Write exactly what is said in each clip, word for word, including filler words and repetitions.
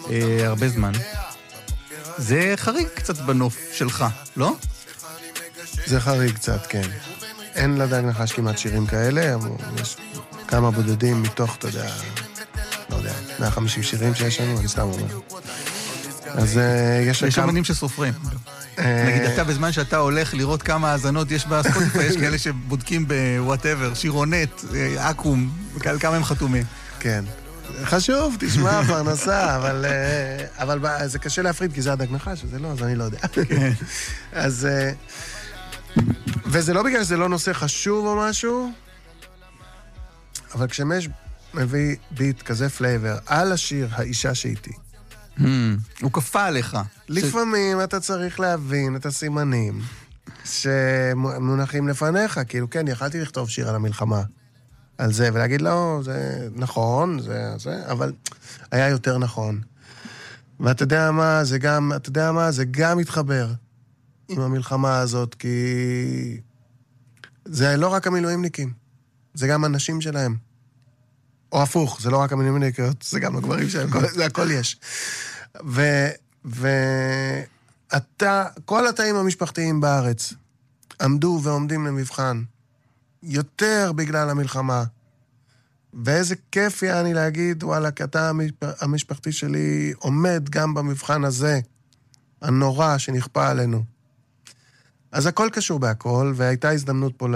אה, הרבה זמן. זה חריג קצת בנוף שלך, לא? זה חריג קצת, כן. אין לדג נחש כמעט שירים כאלה, אבל יש כמה בודדים מתוך, אתה יודע, לא יודע, מאה וחמישים שירים שיש לנו, אני סתם אומר. אז יש... יש אמנים שסופרים. נגיד, אתה בזמן שאתה הולך לראות כמה האזנות יש בספוטיפיי, יש כאלה שבודקים בוואטאבר, שירונט, אקום, כמה הם חתומים. כן. חשוב, תשמע, פרנסה, אבל, אבל זה קשה להפריד, כי זה הדג נחש, וזה לא, אז אני לא יודע. אז... וזה לא בגלל שזה לא נושא חשוב או משהו, אבל כשמש מביא ביט כזה פלייבר על השיר האישה שאיתי, הוא כפה עליך. לפעמים אתה צריך להבין את הסימנים שמונחים לפניך, כאילו כן, יכלתי לכתוב שיר על המלחמה, על זה, ולהגיד לו, זה נכון, זה, זה, אבל היה יותר נכון. ואתה יודע מה, זה גם, אתה יודע מה, זה גם מתחבר עם המלחמה הזאת, כי זה לא רק המילואימניקים, זה גם הנשים שלהם. או הפוך, זה לא רק המילואימניקיות, זה גם הגברים שלהם, זה הכל יש. ו... ואתה, כל התאים המשפחתיים בארץ עמדו ועומדים למבחן, יותר בגלל המלחמה. ואיזה כיף היה אני להגיד, וואלה, כי אתה המשפחתי שלי עומד גם במבחן הזה, הנורא שנכפה עלינו. אז הכל קשור בהכל, והייתה הזדמנות פה ל...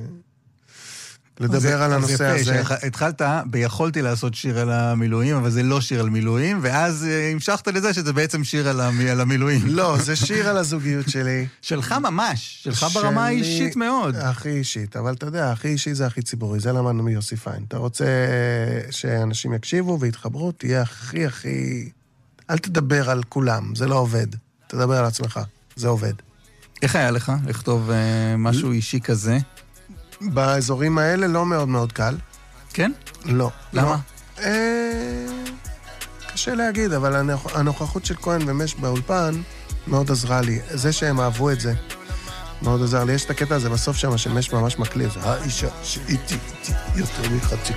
לדבר על הנושא הזה. התחלת ביכולתי לעשות שיר על המילואים, אבל זה לא שיר על מילואים, ואז המשכת לזה שזה בעצם שיר על המילואים. לא, זה שיר על הזוגיות שלי. שלך ממש, שלך ברמה האישית מאוד. הכי אישית, אבל אתה יודע, הכי אישי זה הכי ציבורי, זה למדנו מיוסי פיין. אתה רוצה שאנשים יקשיבו ויתחברו, תהיה הכי הכי... אל תדבר על כולם, זה לא עובד. תדבר על עצמך, זה עובד. איך היה לך לכתוב משהו אישי כזה? באזורים האלה לא מאוד מאוד קל. כן? לא. למה? לא. אה, קשה להגיד, אבל הנוכ... הנוכחות של כהן ומש באולפן מאוד עזרה לי. זה שהם אהבו את זה, מאוד עזר לי. יש את הקטע הזה בסוף שם, שמש ממש מקליט. האישה שאיתי, איתי, יותר מחצי